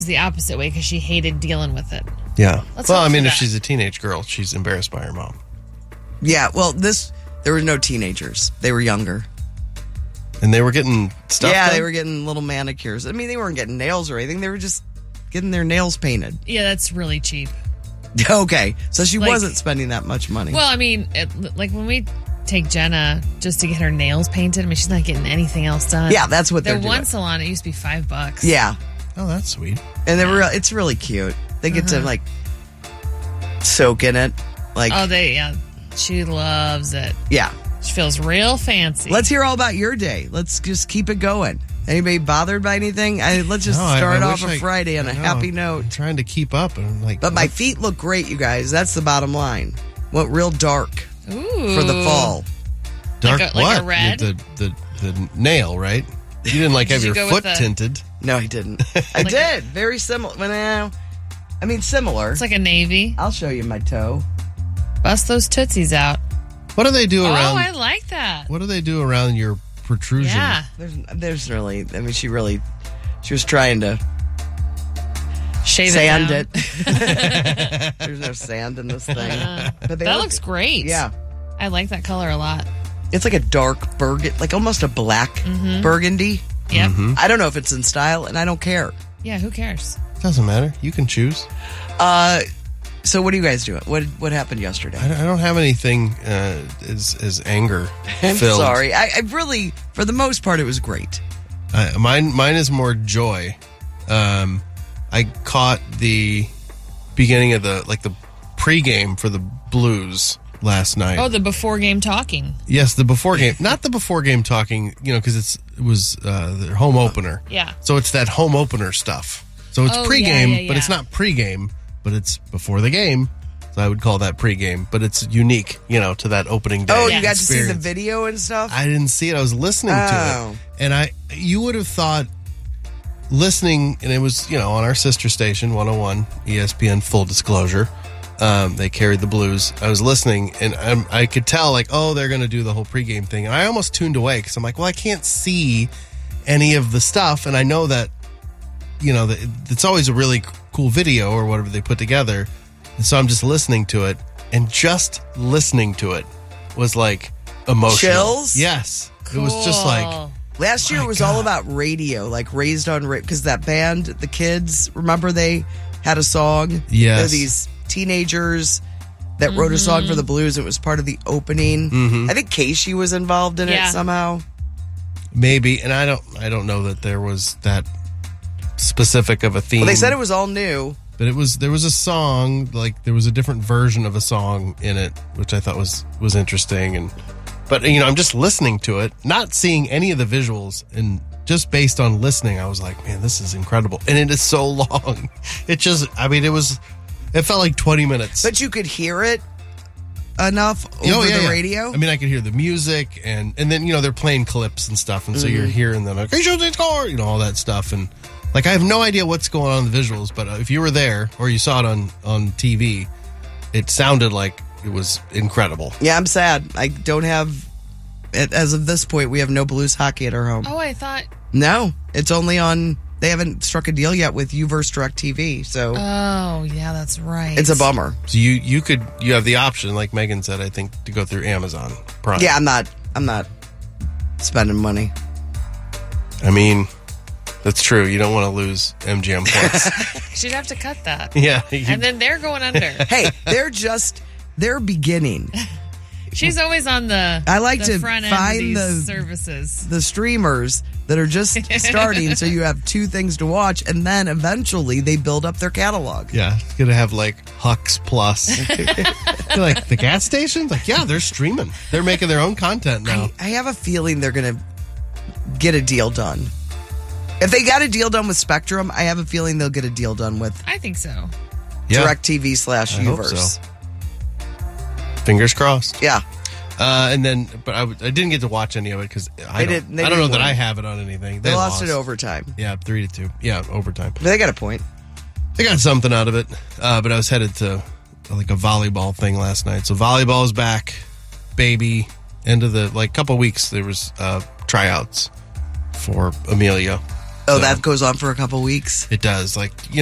the opposite way because she hated dealing with it. Yeah. Let's Well, hope I mean, for if that. she's a teenage girl, she's embarrassed by her mom. Yeah, well, there were no teenagers. They were younger. And they were getting stuff Yeah, done? they were getting little manicures. I mean, they weren't getting nails or anything. They were just getting their nails painted. Yeah, that's really cheap. Okay, so she Like- wasn't spending that much money. Well, I mean, like when we take Jenna just to get her nails painted, I mean, she's not getting anything else done. Yeah, that's what Their they're one doing. salon, it used to be $5. Yeah, Oh, that's sweet. and it's really cute. They get to like soak in it. Like, she loves it. yeah. She feels real fancy. Let's hear all about your day. Let's just keep it going. Anybody bothered by anything? Let's just No, I start wish off a Friday on a happy note. I'm trying to keep up. And I'm like, But my feet look great, you guys. That's the bottom line. Went real dark Ooh. for the fall. dark like what? a red? The nail, right? You didn't like have Did your you go foot with the- tinted. No, I didn't. I did. Very similar. Well, I mean, similar. It's like a navy. I'll show you my toe. Bust those tootsies out. What do they do around? Oh, I like that. What do they do around your protrusion? Yeah. There's really. I mean, she was trying to Shave sand it. it. There's no sand in this thing. But That looks great. Yeah. I like that color a lot. It's like a dark burgundy, like almost a black burgundy. Yep. I don't know if it's in style, and I don't care. Yeah, who cares? Doesn't matter. You can choose. So what are you guys doing? What happened yesterday? I don't have anything as anger I'm filled. sorry. I really, for the most part, it was great. Mine is more joy. I caught the beginning of the pregame for the Blues last night. Oh, the before game talking. Yes, the before game, not the before game talking. Because it was their home opener. Yeah. So it's that home opener stuff. So it's Oh, pregame, yeah, but it's yeah. not pregame, but it's before the game. So I would call that pregame, but it's unique, to that opening day. Oh, you got to see the experience. video and stuff? I didn't see it. I was listening to Oh. it. And you would have thought listening, and it was, on our sister station, 101, ESPN, full disclosure. They carried the Blues. I was listening, and I could tell, they're going to do the whole pregame thing. And I almost tuned away because I'm like, well, I can't see any of the stuff. And I know that, it's always a really cool video or whatever they put together. And so I'm just listening to it. And just listening to it was emotional. Chills? Yes. It was just Cool. Last year it was all about radio, raised on radio, because that band, the kids, remember they had a song? Yes. They're these teenagers that wrote a song for the Blues. It was part of the opening. I think Casey was involved in Yeah. it somehow. maybe. And I don't know that there was that specific of a theme. Well, they said it was all new. But there was a song, there was a different version of a song in it, which I thought was interesting. But I'm just listening to it, not seeing any of the visuals, and just based on listening, I was like, man, this is incredible. And it is so long. It felt like 20 minutes. But you could hear it enough over the radio? I mean, I could hear the music, and then, they're playing clips and stuff, and so you're hearing them, hey, shoot the score, all that stuff. And, I have no idea what's going on in the visuals, but if you were there, or you saw it on TV, it sounded like it was incredible. Yeah, I'm sad. I don't have, as of this point, we have no Blues hockey at our home. Oh, I thought. No, it's only on, they haven't struck a deal yet with UVerse DirecTV, so Oh, yeah, that's right. it's a bummer. So you have the option, like Megan said, I think, to go through Amazon Prime. Yeah, I'm not spending money. I mean, that's true. You don't want to lose MGM points. She'd have to cut that. Yeah. And then they're going under. Hey, they're beginning. She's always on the I like the to front end find of these the- services. The streamers that are just starting, so you have two things to watch, and then eventually they build up their catalog. Yeah, it's going to have Hux Plus. You're the gas stations? Yeah, they're streaming. They're making their own content now. I have a feeling they're going to get a deal done. If they got a deal done with Spectrum, I have a feeling they'll get a deal done with I think so. Yeah. DirecTV / I hope UVerse. so. Fingers crossed. Yeah. And then, but I didn't get to watch any of it because I don't know didn't that win. I have it on anything. They lost it overtime. Yeah, 3-2. Yeah, overtime. But they got a point. I got something out of it, but I was headed to a volleyball thing last night. So volleyball is back, baby. End of the couple weeks there was tryouts for Amelia, Oh, So that goes on for a couple weeks. it does. Like,